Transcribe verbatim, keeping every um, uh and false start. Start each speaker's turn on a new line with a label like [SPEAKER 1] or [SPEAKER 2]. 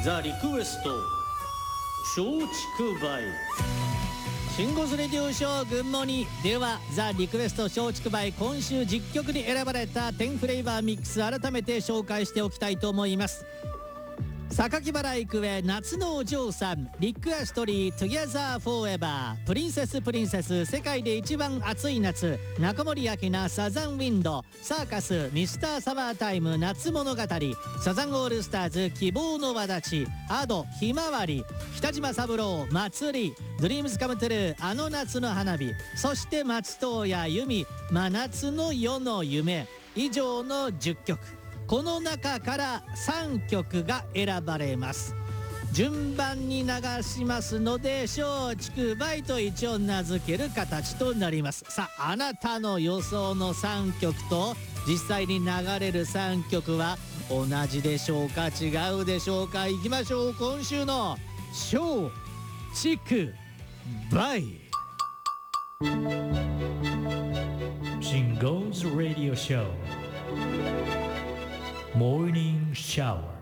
[SPEAKER 1] ザ・リクエスト松竹梅。
[SPEAKER 2] シンゴスレディオショーグッモニではザ・リクエスト松竹梅、今週じゅっきょくに選ばれたじゅうフレーバーミックス、改めて紹介しておきたいと思います。榊原郁恵、夏のお嬢さん、リック・アストリー、トゥギャザー・フォーエバー、プリンセス・プリンセス、世界で一番暑い夏、中森明菜、サザン・ウィンド、サーカス、ミスター・サマータイム、夏物語、サザンオールスターズ、希望の輪立ち、アド、ひまわり、北島三郎、祭り、ドリームズカムトゥルー、あの夏の花火、そして松任谷由実、真夏の夜の夢、以上のじゅっきょく、この中からさんきょくが選ばれます。順番に流しますので松竹梅と一応名付ける形となります。さあ、あなたの予想のさんきょくと実際に流れるさんきょくは同じでしょうか、違うでしょうか。いきましょう、今週の松竹梅。
[SPEAKER 3] シンゴーズ・ラディオ・ショーモーニングシャワー。